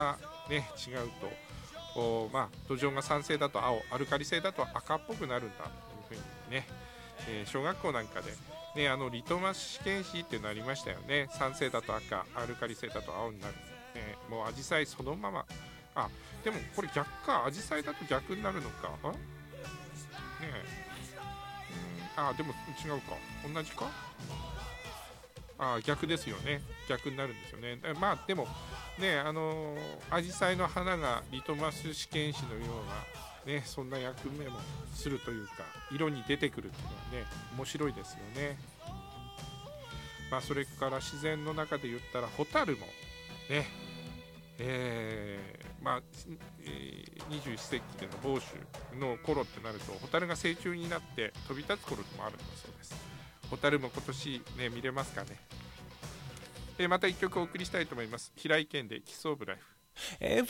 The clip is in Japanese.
ね、違うと土壌が酸性だと青、アルカリ性だと赤っぽくなるんだというふうにね、小学校なんかで、ね、リトマス試験紙っていうのありましたよね。酸性だと赤、アルカリ性だと青になる、もうアジサイそのまま。でもこれ逆か、アジサイだと逆になるのか。でも違うか、同じか。逆ですよね、逆になるんですよね。でもね、アジサイの花がリトマス試験紙のようなね、そんな役目もするというか、色に出てくるっていうのはね、面白いですよね。それから自然の中で言ったらホタルもね、21世紀での傍受の頃ってなると、ホタルが成虫になって飛び立つ頃もあるんだそうです。ホタルも今年ね、見れますかね。また一曲お送りしたいと思います。平井堅でキスオブライフ。 Every